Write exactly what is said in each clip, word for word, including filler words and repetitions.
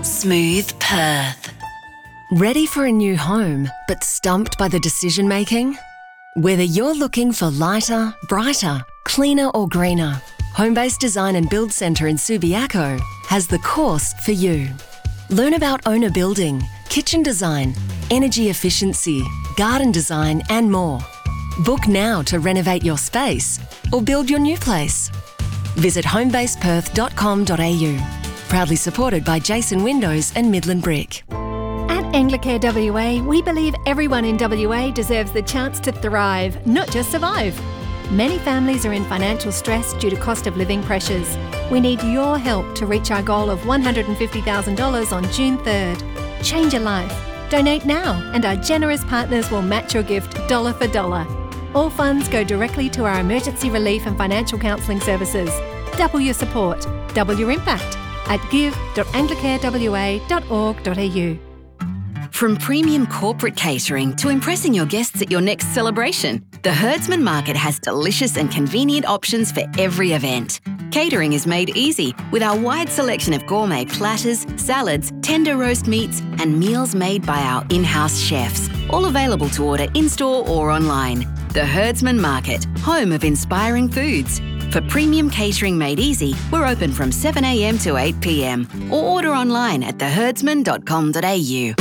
Smooth Perth. Ready for a new home, but stumped by the decision making? Whether you're looking for lighter, brighter, cleaner or greener, Homebase Design and Build Centre in Subiaco has the course for you. Learn about owner building, kitchen design, energy efficiency, garden design and more. Book now to renovate your space or build your new place. Visit homebase perth dot com dot a u. Proudly supported by Jason Windows and Midland Brick. At Anglicare W A, we believe everyone in W A deserves the chance to thrive, not just survive. Many families are in financial stress due to cost of living pressures. We need your help to reach our goal of one hundred fifty thousand dollars on June third. Change your life. Donate now and our generous partners will match your gift dollar for dollar. All funds go directly to our emergency relief and financial counselling services. Double your support, double your impact at give dot anglicare w a dot org dot a u. From premium corporate catering to impressing your guests at your next celebration, the Herdsman Market has delicious and convenient options for every event. Catering is made easy with our wide selection of gourmet platters, salads, tender roast meats, and meals made by our in-house chefs, all available to order in-store or online. The Herdsman Market, home of inspiring foods. For premium catering made easy, we're open from seven a m to eight p m or order online at the herdsman dot com dot a u.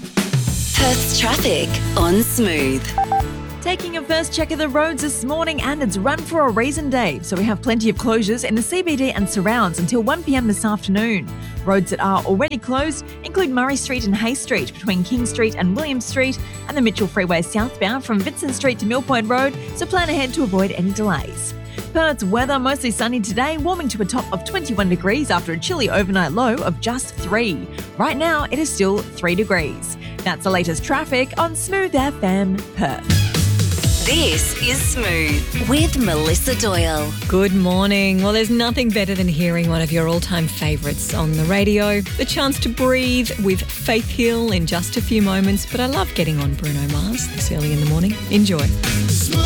Perth's traffic on Smooth. Taking a first check of the roads this morning, and it's Run for a Reason Day, so we have plenty of closures in the C B D and surrounds until one p m this afternoon. Roads that are already closed include Murray Street and Hay Street between King Street and William Street, and the Mitchell Freeway southbound from Vincent Street to Mill Point Road, so plan ahead to avoid any delays. Perth's weather mostly sunny today, warming to a top of twenty-one degrees after a chilly overnight low of just three. Right now, it is still three degrees. That's the latest traffic on Smooth F M Perth. This is Smooth with Melissa Doyle. Good morning. Well, there's nothing better than hearing one of your all-time favourites on the radio. The chance to breathe with Faith Hill in just a few moments, but I love getting on Bruno Mars this early in the morning. Enjoy.